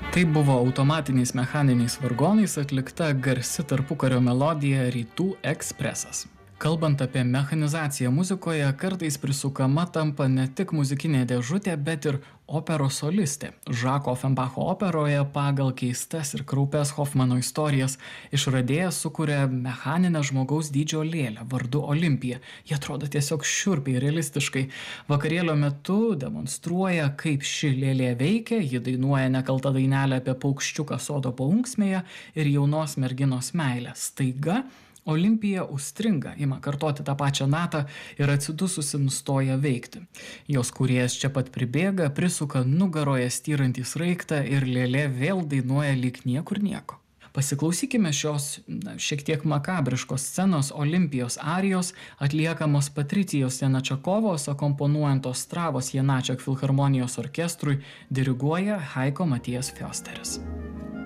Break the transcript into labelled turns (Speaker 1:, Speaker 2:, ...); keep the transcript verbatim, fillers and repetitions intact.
Speaker 1: Tai buvo automatiniais mechaniniais vargonais atlikta garsi tarpukario melodija Rytų ekspresas. Kalbant apie mechanizaciją muzikoje, kartais prisukama tampa ne tik muzikinė dėžutė, bet ir operos solistė. Žako Ofenbacho operoje pagal keistas ir kraupes Hofmano istorijas išradėjas sukuria mechaninę žmogaus dydžio lėlę vardu Olimpija. Jie atrodo tiesiog šiurpiai realistiškai. Vakarėlio metu demonstruoja, kaip ši lėlė veikia, ji dainuoja nekaltą dainelę apie paukščiuką sodo paunksmėje ir jaunos merginos meilę. Staiga Olimpija užstringa, ima kartoti tą pačią natą ir atsidususi nustoja veikti. Jos kūrėjas čia pat pribėga, prisuka nugaroje styrantį sraigtą ir lėlė vėl dainuoja lyg niekur nieko. Pasiklausykime šios na, šiek tiek makabriškos scenos Olimpijos arijos atliekamos Patricijos Janačakovos, akomponuojant Ostravos Janaček filharmonijos orkestrui, diriguoja Heiko Matijas Fiosteris.